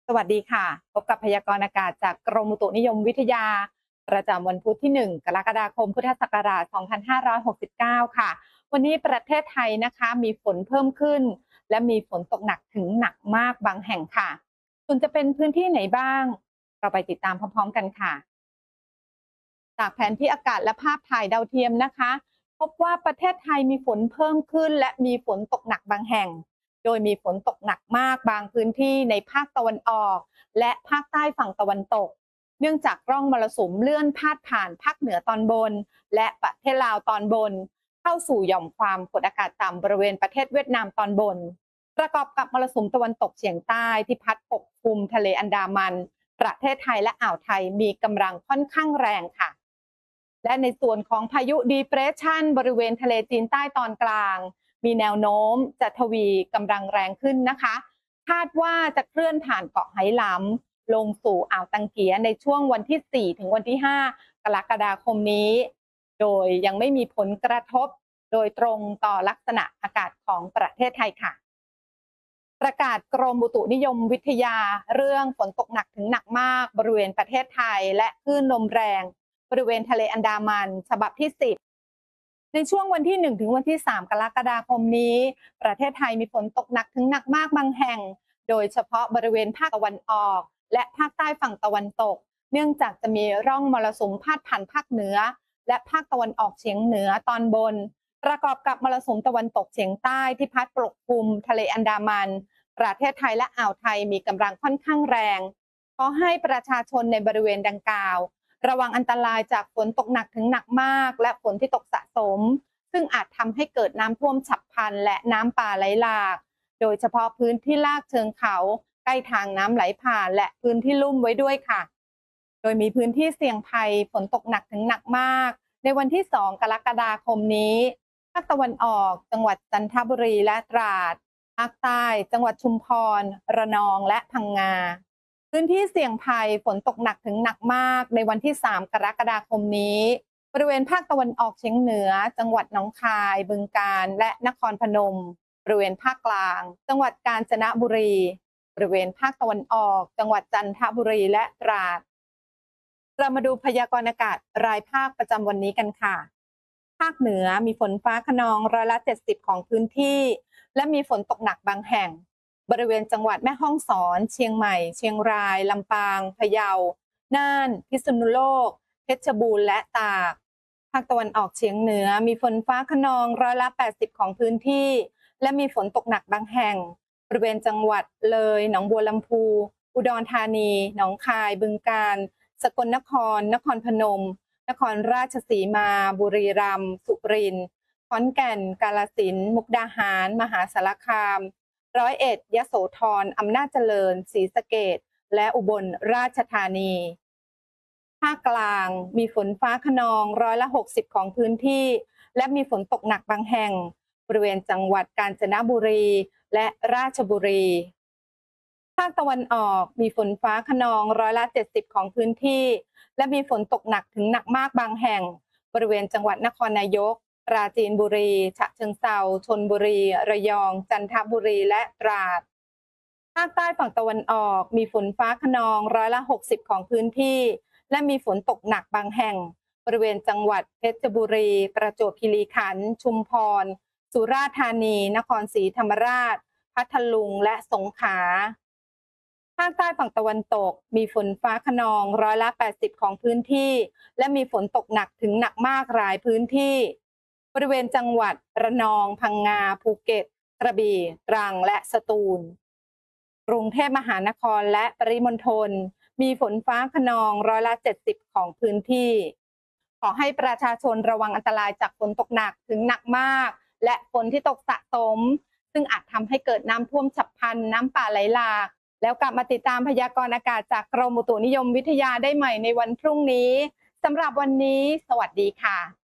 สวัสดีค่ะพบกับพยากรณ์อากาศจากกรมอุตุนิยมวิทยาประจำวันพุธที่1กรกฎาคมพุทธศักราช2569ค่ะวันนี้ประเทศไทยนะคะมีฝนเพิ่มขึ้นและมีฝนตกหนักถึงหนักมากบางแห่งค่ะส่วนจะเป็นพื้นที่ไหนบ้างเราไปติดตามพร้อมๆกันค่ะจากแผนที่อากาศและภาพถ่ายดาวเทียมนะคะพบว่าประเทศไทยมีฝนเพิ่มขึ้นและมีฝนตกหนักบางแห่ง โดยมีฝนตกหนักมากบางพื้นที่ในภาคตะวันออกและภาคใต้ฝั่งตะวันตกเนื่องจากร่องมรสุมเลื่อนพาดผ่านภาคเหนือตอนบนและประเทศลาวตอนบนเข้าสู่หย่อมความกดอากาศต่ำบริเวณประเทศเวียดนามตอนบนประกอบกับมรสุมตะวันตกเฉียงใต้ที่พัดปกคลุมทะเลอันดามันประเทศไทยและอ่าวไทยมีกำลังค่อนข้างแรงค่ะ และในส่วนของพายุ Depression บริเวณทะเลจีนใต้ตอนกลางมีแนวโน้มจะทวีกำลังแรงขึ้นนะคะคาดว่าจะเคลื่อนผ่านเกาะไหหลำลงสู่อ่าวตังเกียในช่วงวันที่4ถึงวันที่5กรกฎาคมนี้โดยยังไม่มีผลกระทบโดยตรงต่อลักษณะอากาศของประเทศไทยค่ะประกาศกรมอุตุนิยมวิทยาเรื่องฝนตกหนักถึงหนักมากบริเวณประเทศไทยและคลื่นลมแรงบริเวณทะเลอันดามันฉบับที่10ในช่วงวันที่1ถึงวันที่3กรกฎาคมนี้ประเทศไทยมีฝนตกหนักถึงหนักมากบางแห่งโดยเฉพาะบริเวณภาคตะวันออกและภาคใต้ฝั่งตะวันตกเนื่องจากจะมีร่องมรสุมพาดผ่านภาคเหนือและภาคตะวันออกเฉียงเหนือตอนบนประกอบกับมรสุมตะวันตกเฉียงใต้ที่พัดปกคลุมทะเลอันดามันประเทศไทยและอ่าวไทยมีกำลังค่อนข้างแรงขอให้ประชาชนในบริเวณดังกล่าวระวังอันตรายจากฝนตกหนักถึงหนักมากและฝนที่ตกสะสมซึ่งอาจทำให้เกิดน้ำท่วมฉับพลันและน้ำป่าไหลหลากโดยเฉพาะพื้นที่ลาดเชิงเขาใกล้ทางน้ำไหลผ่านและพื้นที่ลุ่มไว้ด้วยค่ะโดยมีพื้นที่เสี่ยงภัยฝนตกหนักถึงหนักมากในวันที่2กรกฎาคมนี้ภาคตะวันออกจังหวัดจันทบุรีและตราดภาคใต้จังหวัดชุมพรระนองและพังงาพื้นที่เสี่ยงภัยฝนตกหนักถึงหนักมากในวันที่3กรกฎาคมนี้บริเวณภาคตะวันออกเฉียงเหนือจังหวัดหนองคายบึงกาฬและนครพนมบริเวณภาคกลางจังหวัดกาญจนบุรีบริเวณภาคตะวันออกจังหวัดจันทบุรีและตราดเรามาดูพยากรณ์อากาศรายภาคประจำวันนี้กันค่ะภาคเหนือมีฝนฟ้าคะนอง70%ของพื้นที่และมีฝนตกหนักบางแห่งบริเวณจังหวัดแม่ฮ่องสอนเชียงใหม่เชียงรายลำปางพะเยาน่านพิษณุโลกเพชรบูรณ์และตากภาคตะวันออกเฉียงเหนือมีฝนฟ้าคะนอง80%ของพื้นที่และมีฝนตกหนักบางแห่งบริเวณจังหวัดเลยหนองบัวลำพูอุดรธานีหนองคายบึงกาฬสกลนครนครพนมนครราชสีมาบุรีรัมย์สุรินทร์ขอนแก่นกาฬสินธุ์มุกดาหารมหาสารคาม101ยโสธรอำนาจเจริญศรีสะเกษและอุบลราชธานีภาคกลางมีฝนฟ้าคะนอง60%ของพื้นที่และมีฝนตกหนักบางแห่งบริเวณจังหวัดกาญจนบุรีและราชบุรีภาคตะวันออกมีฝนฟ้าคะนอง70%ของพื้นที่และมีฝนตกหนักถึงหนักมากบางแห่งบริเวณจังหวัดนครนายกปราจีนบุรีฉะเชิงเทราชลบุรีระยองจันทบุรีและตราดภาคใต้ฝั่งตะวันออกมีฝนฟ้าคะนอง60%ของพื้นที่และมีฝนตกหนักบางแห่งบริเวณจังหวัดเพชรบุรีประจวบคีรีขันธ์ชุมพรสุราษฎร์ธานีนครศรีธรรมราชพัทลุงและสงขลาภาคใต้ฝั่งตะวันตกมีฝนฟ้าคะนอง80%ของพื้นที่และมีฝนตกหนักถึงหนักมากหลายพื้นที่บริเวณจังหวัดระนองพังงาภูเก็ตกระบี่ตรังและสตูลกรุงเทพมหานครและปริมณฑลมีฝนฟ้าคะนอง70%ของพื้นที่ขอให้ประชาชนระวังอันตรายจากฝนตกหนักถึงหนักมากและฝนที่ตกสะสมซึ่งอาจทำให้เกิดน้ำท่วมฉับพลันน้ำป่าไหลหลากแล้วกลับมาติดตามพยากรณ์อากาศจากกรมอุตุนิยมวิทยาได้ใหม่ในวันพรุ่งนี้สำหรับวันนี้สวัสดีค่ะ